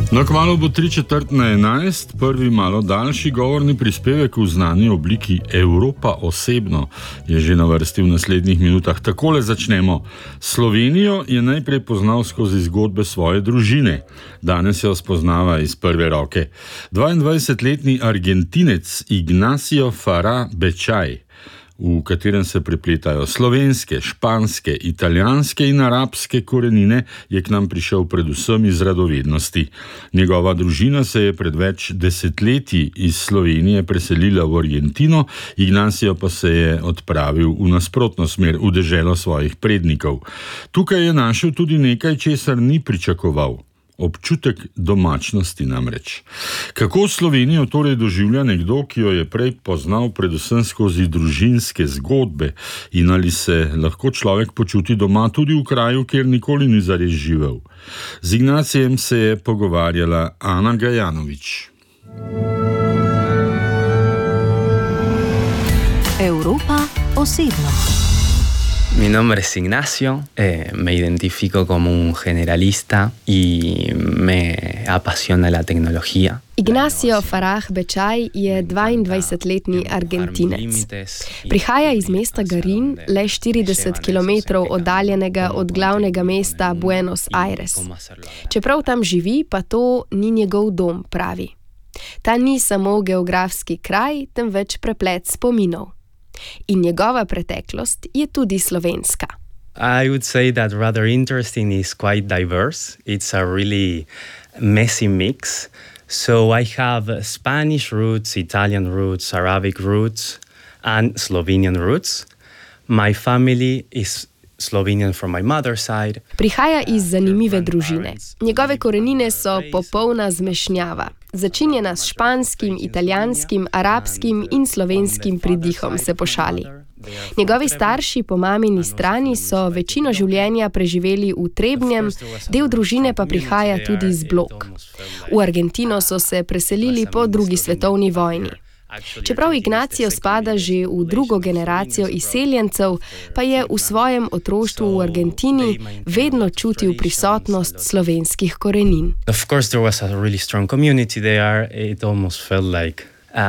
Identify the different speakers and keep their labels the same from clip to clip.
Speaker 1: No, kmalu bo 11:45, prvi malo daljši govorni prispevek v znani obliki Evropa osebno je že na vrsti v naslednjih minutah. Takole začnemo. Slovenijo je najprej poznal skozi zgodbe svoje družine. Danes jo spoznava iz prve roke. 22-letni Argentinec Ignacio Farah Becaj, v katerem se prepletajo slovenske, španske, italijanske in arabske korenine, je k nam prišel predvsem iz radovednosti. Njegova družina se je pred več desetletji iz Slovenije preselila v Argentino, Ignacio pa se je odpravil v nasprotno smer, v deželo svojih prednikov. Tukaj je našel tudi nekaj, česar ni pričakoval. Občutek domačnosti namreč. Kako Slovenijo torej doživlja nekdo, ki jo je prej poznal predvsem skozi družinske zgodbe, in ali se lahko človek počuti doma tudi v kraju, kjer nikoli ni zares živel? Z Ignacijem se je pogovarjala Ana Gajanovič.
Speaker 2: Europa osebno.
Speaker 3: Mi nombre es Ignacio, me identifico como un generalista y me apasiona la tecnología.
Speaker 4: Ignacio Farah Becaj je 22-letni Argentinec. Prihaja iz mesta Garin, le 40 km oddaljenega od glavnega mesta Buenos Aires. Čeprav tam živi, pa to ni njegov dom, pravi. Ta ni samo geografski kraj, temveč preplet spominov. In njegova preteklost je tudi slovenska.
Speaker 3: I would say that rather interesting is quite diverse. It's a really messy mix. So I have Spanish roots, Italian roots, Arabic roots and Slovenian roots. My family is Slovenian from my mother's side.
Speaker 4: Prihaja iz zanimive družine. Njegove korenine so popolna zmešnjava. Začinjena s španskim, italijanskim, arabskim in slovenskim pridihom, se pošali. Njegovi starši po mamini strani so večino življenja preživeli v Trebnjem, del družine pa prihaja tudi iz Blok. V Argentino so se preselili po drugi svetovni vojni. Čeprav Ignacio spada že v drugo generacijo izseljencev, pa je v svojem otroštvu v Argentini vedno čutil prisotnost slovenskih korenin.
Speaker 3: Of course there was a really strong community there. It almost felt like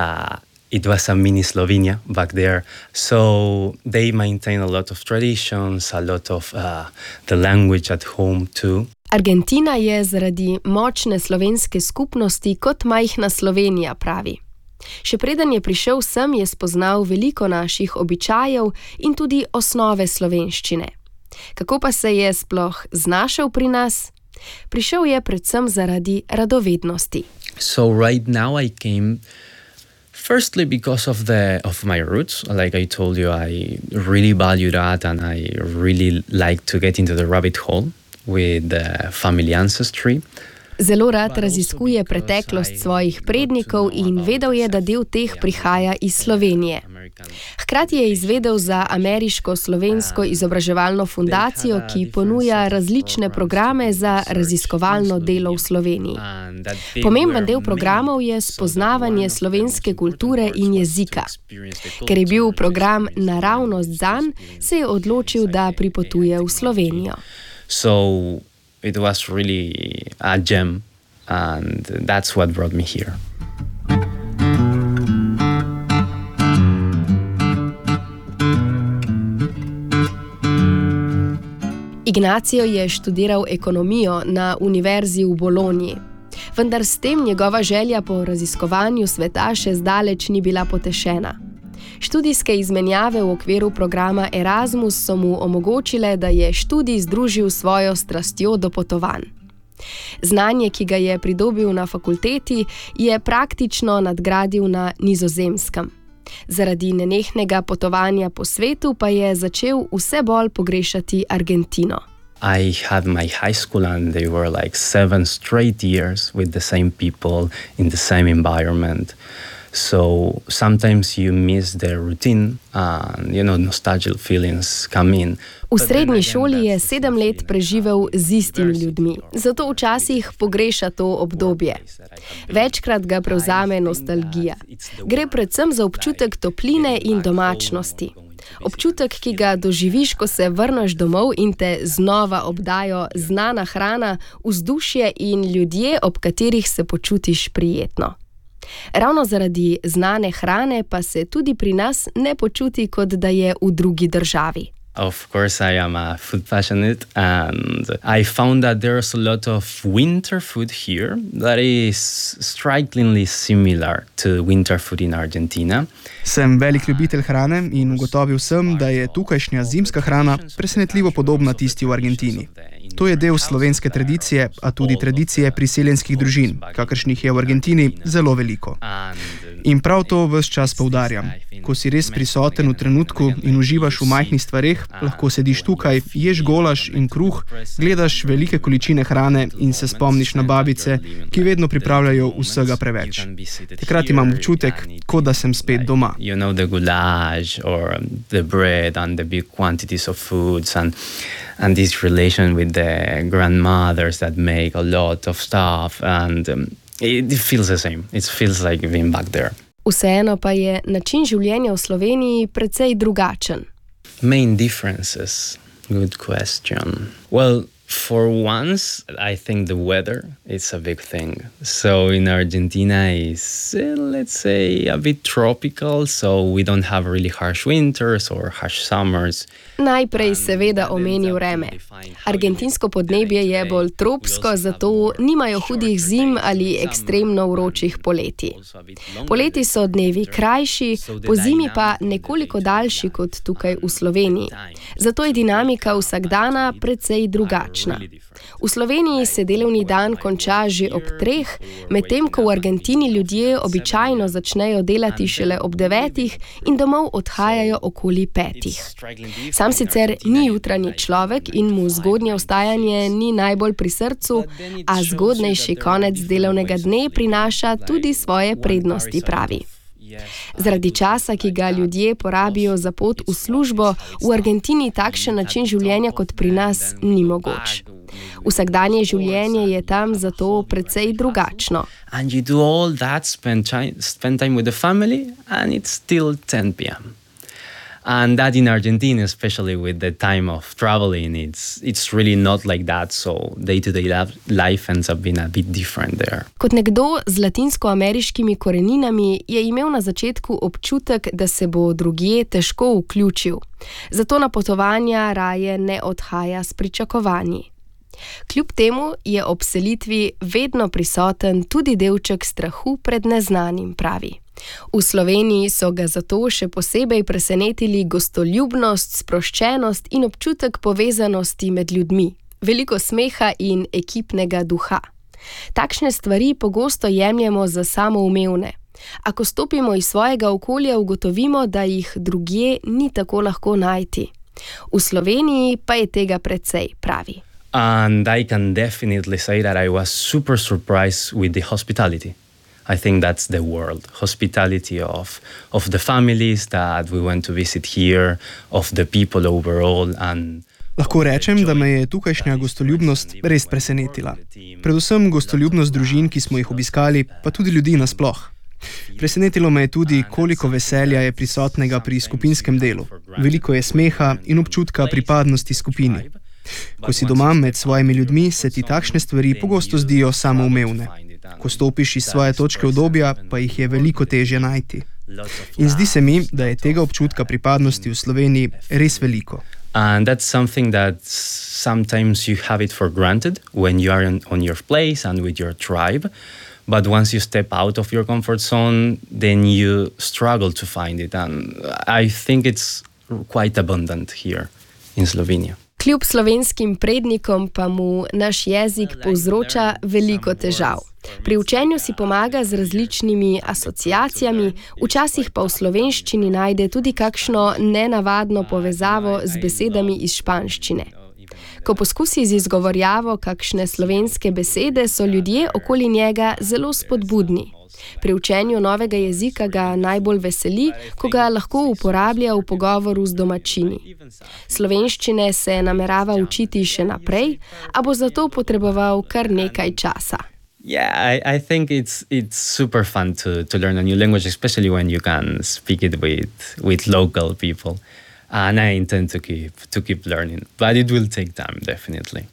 Speaker 3: it was a mini Slovenia back there. So they maintain a lot of traditions, a lot of the language at home too.
Speaker 4: Argentina je zaradi močne slovenske skupnosti kot majhna Slovenija, pravi. Še preden je prišel sem, je spoznal veliko naših običajev in tudi osnove slovenščine. Kako pa se je sploh znašel pri nas? Prišel je predvsem zaradi radovednosti.
Speaker 3: So right now I came firstly because of my roots. Like I told you, I really value that and I really like to get into the rabbit hole with the family ancestry.
Speaker 4: Zelo rad raziskuje preteklost svojih prednikov in vedel je, da del teh prihaja iz Slovenije. Hkrati je izvedel za ameriško-slovensko izobraževalno fundacijo, ki ponuja različne programe za raziskovalno delo v Sloveniji. Pomemben del programov je spoznavanje slovenske kulture in jezika. Ker je bil program naravnost zanj, se je odločil, da pripotuje v Slovenijo.
Speaker 3: It was really a gem, and that's what brought me here.
Speaker 4: Ignacio je študiral ekonomijo na univerzi v Bologni, vendar s tem njegova želja po raziskovanju sveta še zdaleč ni bila potešena. Študijske izmenjave v okviru programa Erasmus so mu omogočile, da je študij združil svojo strastjo do potovanj. Znanje, ki ga je pridobil na fakulteti, je praktično nadgradil na Nizozemskem. Zaradi nenehnega potovanja po svetu pa je začel vse bolj pogrešati Argentino.
Speaker 3: I had my high school and they were like 7 straight years with the same people in the same environment. So sometimes you miss the routine and, nostalgic feelings come in.
Speaker 4: V srednji šoli je 7 let preživel z istimi ljudmi, zato včasih pogreša to obdobje. Večkrat ga prevzame nostalgija. Gre predvsem za občutek topline in domačnosti. Občutek, ki ga doživiš, ko se vrneš domov in te znova obdajo znana hrana, vzdušje in ljudje, ob katerih se počutiš prijetno. Ravno zaradi znane hrane pa se tudi pri nas ne počuti, kot da je v drugi državi.
Speaker 3: Of course, I am a food passionate, and I found that there's a lot of winter food here that is strikingly similar to winter food in Argentina.
Speaker 5: Sem velik ljubitelj hrane in ugotovil sem, da je tukajšnja zimska hrana presenetljivo podobna tisti v Argentini. To je del slovenske tradicije, a tudi tradicije priseljenskih družin, kakršnih je v Argentini zelo veliko. In prav to ves čas poudarjam. Ko si res prisoten v trenutku in uživaš v majhnih stvareh, lahko sediš tukaj, ješ golaž in kruh, gledaš velike količine hrane in se spomniš na babice, ki vedno pripravljajo vsega preveč. Takrat imam občutek, kot da sem spet doma.
Speaker 3: You know, the goulash or the bread and the big quantities of foods and this relation with the grandmothers that make a lot of stuff, and it feels the same. It feels like being back there.
Speaker 4: Vseeno pa je način življenja v Sloveniji precej drugačen.
Speaker 3: Main differences? Good question. Well, for once, I think the weather is a big thing. So in Argentina is, let's say, a bit tropical, so we don't have really harsh winters or harsh summers.
Speaker 4: Najprej seveda omeni vreme. Argentinsko podnebje je bolj tropsko, zato nimajo hudih zim ali ekstremno vročih poletij. Poleti so dnevi krajši, pozimi pa nekoliko daljši kot tukaj v Sloveniji. Zato je dinamika vsakdana precej drugačna. V Sloveniji se delovni dan konča že ob 3, medtem ko v Argentini ljudje običajno začnejo delati šele ob 9 in domov odhajajo okoli 5. Sam sicer ni jutranji človek in mu zgodnje vstajanje ni najbolj pri srcu, a zgodnejši konec delovnega dne prinaša tudi svoje prednosti, pravi. Zaradi časa, ki ga ljudje porabijo za pot v službo, v Argentini takšen način življenja kot pri nas ni mogoč. Vsakdanje življenje je tam zato precej drugačno.
Speaker 3: And you do all that, spend time with the family, and it's still 10 p.m. And that in Argentina, especially with the time of traveling, it's really not like that. So day-to-day life ends up being a bit different there.
Speaker 4: Kot nekdo z latinskoameriškimi koreninami je imel na začetku občutek, da se bo drugje težko vključil. Zato na potovanja raje ne odhaja s pričakovanji. Kljub temu je ob selitvi vedno prisoten tudi delček strahu pred neznanim, pravi. V Sloveniji so ga zato še posebej presenetili gostoljubnost, sproščenost in občutek povezanosti med ljudmi, veliko smeha in ekipnega duha. Takšne stvari pogosto jemljemo za samoumevne. A ko stopimo iz svojega okolja, ugotovimo, da jih drugje ni tako lahko najti. V Sloveniji pa je tega precej, pravi.
Speaker 3: And I can definitely say that I was super surprised with the hospitality. I think that's the word. Hospitality of the families that we went to visit here, of the people overall.
Speaker 5: Lahko rečem, da me je tukajšnja gostoljubnost res presenetila. Predvsem gostoljubnost družin, ki smo jih obiskali, pa tudi ljudi nasploh. Presenetilo me je tudi, koliko veselja je prisotnega pri skupinskem delu. Veliko je smeha in občutka pripadnosti skupini. Ko si doma med svojimi ljudmi, se ti takšne stvari pogosto zdijo samoumevne. Ko stopiš iz svoje točke udobja, pa jih je veliko težje najti. In zdi se mi, da je tega občutka pripadnosti v Sloveniji res veliko.
Speaker 3: And that's something that sometimes you have it for granted when you are on your place and with your tribe. But once you step out of your comfort zone, then you struggle to find it. And I think it's quite abundant here in Slovenia.
Speaker 4: Kljub slovenskim prednikom pa mu naš jezik povzroča veliko težav. Pri učenju si pomaga z različnimi asociacijami, včasih pa v slovenščini najde tudi kakšno nenavadno povezavo z besedami iz španščine. Ko poskusi z izgovorjavo kakšne slovenske besede, so ljudje okoli njega zelo spodbudni. Pri učenju novega jezika ga najbolj veseli, ko ga lahko uporablja v pogovoru z domačini. Slovenščine se namerava učiti še naprej, a bo zato potreboval kar nekaj časa.
Speaker 3: Yeah, I think it's super fun to learn a new language, especially when you can speak it with local people. And I intend to keep learning, but it will take time, definitely.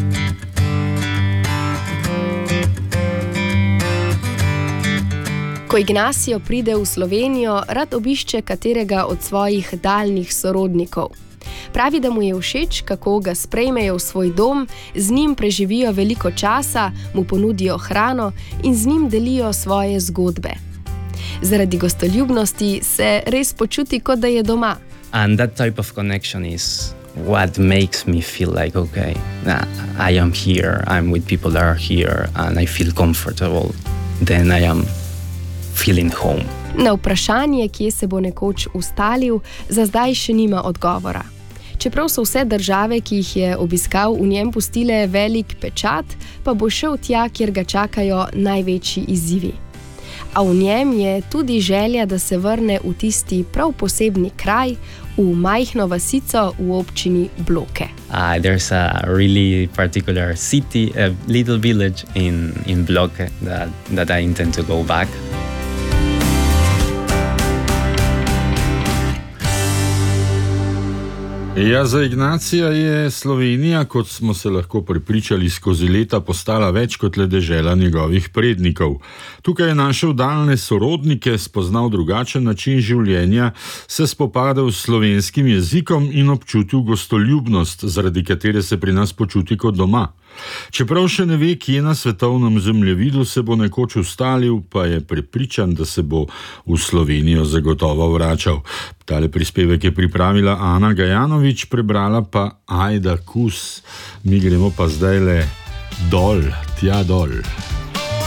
Speaker 4: Ko Ignacio pride v Slovenijo, rad obišče katerega od svojih daljnih sorodnikov. Pravi, da mu je všeč, kako ga sprejmejo v svoj dom, z njim preživijo veliko časa, mu ponudijo hrano in z njim delijo svoje zgodbe. Zaradi gostoljubnosti se res počuti, kot da je doma.
Speaker 3: And that type of connection is what makes me feel like, okay, I am here, I'm with people that are here, and I feel comfortable. Then I am feeling home.
Speaker 4: Na vprašanje, kje se bo nekoč ustalil, za zdaj še nima odgovora. Čeprav so vse države, ki jih je obiskal, v njem pustile velik pečat, pa bo šel tja, kjer ga čakajo največji izzivi. A v njem je tudi želja, da se vrne v tisti prav posebni kraj, v majhno vasico v občini Bloke.
Speaker 3: There's a really particular city, a little village in Bloke that I intend to go back.
Speaker 1: Ja, za Ignacija je Slovenija, kot smo se lahko prepričali skozi leta, postala več kot le dežela njegovih prednikov. Tukaj je našel daljne sorodnike, spoznal drugačen način življenja, se spopadal s slovenskim jezikom in občutil gostoljubnost, zaradi katere se pri nas počuti kot doma. Čeprav še ne ve, kje na svetovnem zemljevidu se bo nekoč ustalil, pa je prepričan, da se bo v Slovenijo zagotovo vračal. Tale prispevek je pripravila Ana Gajanovič, prebrala pa Ajda Kus. Mi gremo pa zdajle dol, tja dol.